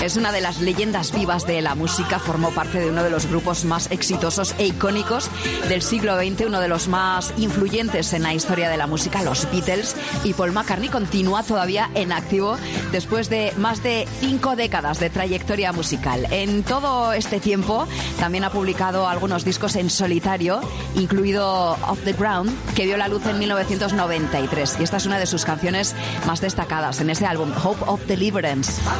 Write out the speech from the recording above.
Es una de las leyendas vivas de la música, formó parte de uno de los grupos más exitosos e icónicos del siglo XX, uno de los más influyentes en la historia de la música, los Beatles, y Paul McCartney continúa todavía en activo después de más de 5 décadas de trayectoria musical. En todo este tiempo también ha publicado algunos discos en solitario, incluido Off the Ground, que vio la luz en 1993, y esta es una de sus canciones más destacadas en ese álbum, Hope of Deliverance.